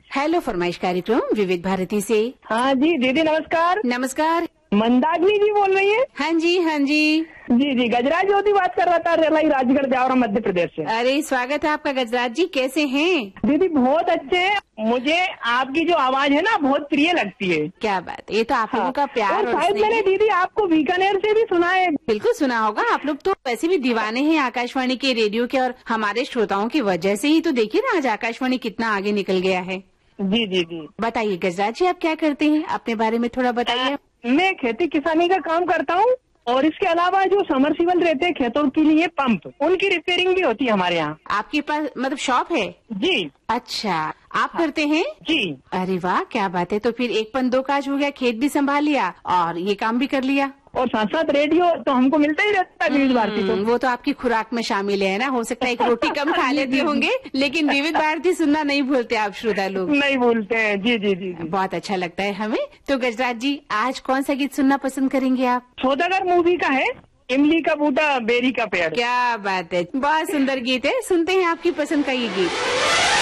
Hello फरमाइश कार्यक्रम विविध भारती से। हाँ जी दीदी नमस्कार। नमस्कार। मंदाकिनी जी बोल रही है? हाँ जी हाँ जी। जी गजराज ज्योति बात कर रहा था, रेलाई राजगढ़ ब्यावरा मध्य प्रदेश से। अरे स्वागत है आपका गजराज जी, कैसे हैं? दीदी बहुत अच्छे हैं। मुझे आपकी जो आवाज है ना बहुत प्रिय लगती है। क्या बात, ये तो आप लोगों का प्यार और और शायद मैंने दीदी आपको बीकानेर से भी सुना है। बिल्कुल सुना होगा, आप लोग तो वैसे भी दीवाने हैं आकाशवाणी के रेडियो के, और हमारे श्रोताओं की वजह से ही तो देखिए ना आज आकाशवाणी कितना आगे निकल गया है। जी बताइए गजराज जी, आप क्या करते हैं, अपने बारे में थोड़ा बताइए। मैं खेती किसानी का काम करता हूँ और इसके अलावा जो समरसीबल रहते हैं खेतों के लिए पंप, उनकी रिपेयरिंग भी होती है हमारे यहाँ। आपके पास मतलब शॉप है? जी। अच्छा, आप करते हैं? जी। अरे वाह क्या बात है, तो फिर एक पन दो काज हो गया, खेत भी संभाल लिया और ये काम भी कर लिया। और साथ साथ रेडियो तो हमको मिलता ही रहता है विविध भारती को। वो तो आपकी खुराक में शामिल है ना, हो सकता है एक रोटी कम खा लेते होंगे, लेकिन विविध भारती सुनना नहीं भूलते आप श्रोता लोग। नहीं भूलते हैं। जी। बहुत अच्छा लगता है हमें। तो गजराज जी आज कौन सा गीत सुनना पसंद करेंगे आप? सौदागर मूवी का है, इमली का बूटा बेरी का पेड़। क्या बात है, बहुत सुंदर गीत है, सुनते हैं आपकी पसंद का ये गीत।